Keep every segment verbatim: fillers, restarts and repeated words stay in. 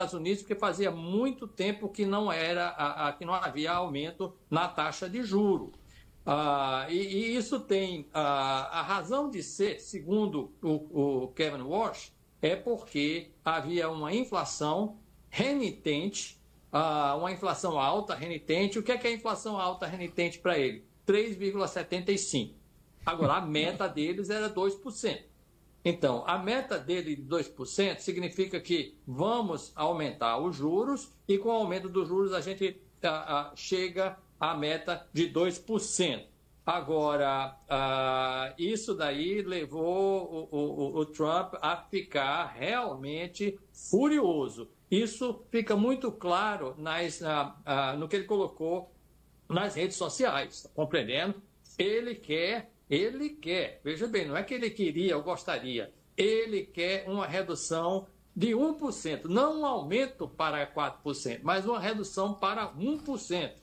Estados Unidos, porque fazia muito tempo que não era a, a, que não havia aumento na taxa de juro. Ah, e, e isso tem ah, a razão de ser, segundo o, o Kevin Warsh, é porque havia uma inflação renitente, ah, uma inflação alta renitente. O que é, que é inflação alta renitente para ele? três vírgula setenta e cinco. Agora, a meta deles era dois por cento. Então, a meta dele de dois por cento significa que vamos aumentar os juros e com o aumento dos juros a gente ah, ah, chega à meta de dois por cento. Agora, ah, isso daí levou o, o, o Trump a ficar realmente furioso. Isso fica muito claro nas, ah, ah, no que ele colocou nas redes sociais, tá compreendendo? Ele quer, ele quer, veja bem, não é que ele queria ou gostaria, ele quer uma redução de um por cento, não um aumento para quatro por cento, mas uma redução para um por cento.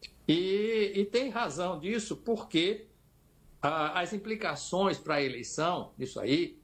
E, e tem razão disso, porque ah, as implicações para a eleição, isso aí,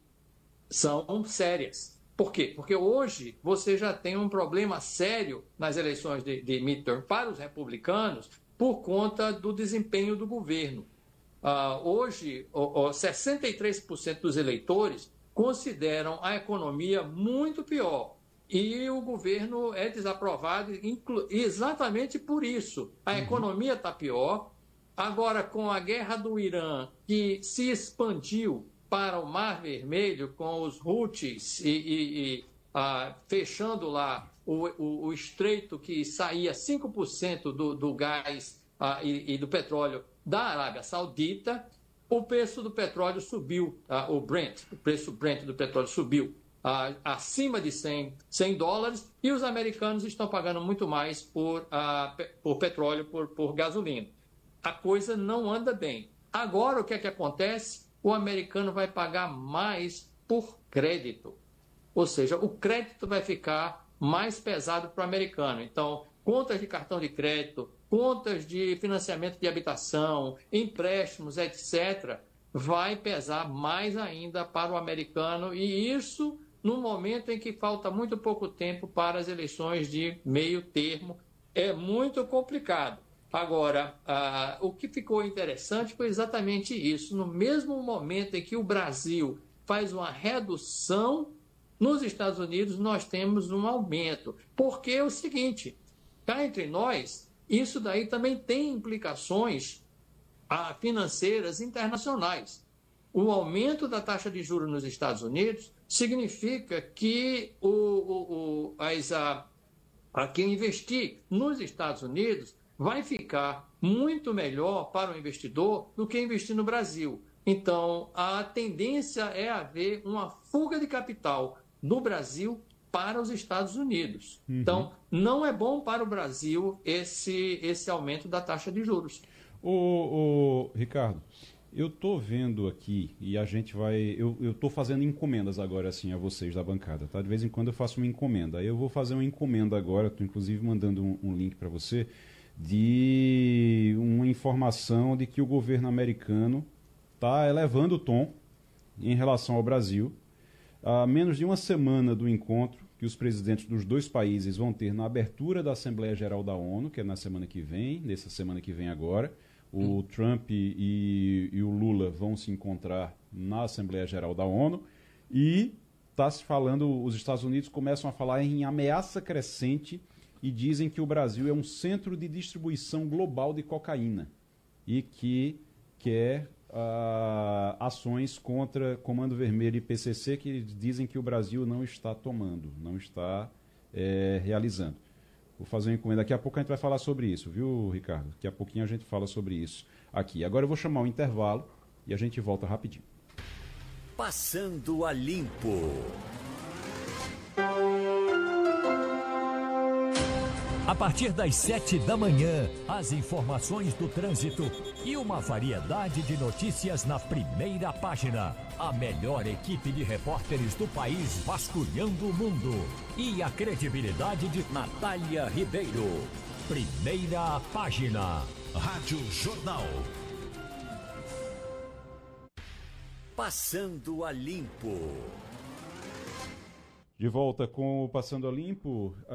são sérias. Por quê? Porque hoje você já tem um problema sério nas eleições de, de midterm para os republicanos por conta do desempenho do governo. Ah, hoje, oh, oh, sessenta e três por cento dos eleitores consideram a economia muito pior. E o governo é desaprovado exatamente por isso. A uhum. economia está pior. Agora, com a guerra do Irã, que se expandiu para o Mar Vermelho, com os Houthis e, e, e ah, fechando lá o, o, o estreito que saía cinco por cento do, do gás ah, e, e do petróleo da Arábia Saudita, o preço do petróleo subiu, ah, o Brent, o preço Brent do petróleo subiu ah, acima de cem dólares, e os americanos estão pagando muito mais por, ah, por petróleo, por, por gasolina. A coisa não anda bem. Agora, o que é que acontece? O americano vai pagar mais por crédito. Ou seja, o crédito vai ficar mais pesado para o americano. Então, contas de cartão de crédito, contas de financiamento de habitação, empréstimos, etcétera, vai pesar mais ainda para o americano, e isso no momento em que falta muito pouco tempo para as eleições de meio termo. É muito complicado. Agora, ah, o que ficou interessante foi exatamente isso. No mesmo momento em que o Brasil faz uma redução, nos Estados Unidos nós temos um aumento. Porque é o seguinte, cá entre nós, isso daí também tem implicações ah, financeiras internacionais. O aumento da taxa de juros nos Estados Unidos significa que o, o, o, as, a, a quem investir nos Estados Unidos vai ficar muito melhor para o investidor do que investir no Brasil. Então, a tendência é haver uma fuga de capital do Brasil para os Estados Unidos. Uhum. Então, não é bom para o Brasil esse, esse aumento da taxa de juros. Ô, ô, Ricardo, eu estou vendo aqui, e a gente vai... Eu estou fazendo encomendas agora, assim, a vocês da bancada, tá? De vez em quando eu faço uma encomenda. Aí eu vou fazer uma encomenda agora, estou inclusive mandando um, um link para você, de uma informação de que o governo americano está elevando o tom em relação ao Brasil. Há menos de uma semana do encontro que os presidentes dos dois países vão ter na abertura da Assembleia Geral da ONU, que é na semana que vem, nessa semana que vem agora. O hum. Trump e, e o Lula vão se encontrar na Assembleia Geral da ONU, e está se falando, os Estados Unidos começam a falar em ameaça crescente e dizem que o Brasil é um centro de distribuição global de cocaína e que quer uh, ações contra Comando Vermelho e P C C, que dizem que o Brasil não está tomando, não está é, realizando. Vou fazer uma encomenda. Daqui a pouco a gente vai falar sobre isso, viu, Ricardo? Daqui a pouquinho a gente fala sobre isso aqui. Agora eu vou chamar um intervalo e a gente volta rapidinho. Passando a Limpo. A partir das sete da manhã, as informações do trânsito e uma variedade de notícias na primeira página. A melhor equipe de repórteres do país vasculhando o mundo. E a credibilidade de Natália Ribeiro. Primeira página. Rádio Jornal. Passando a Limpo. De volta com o Passando a Limpo.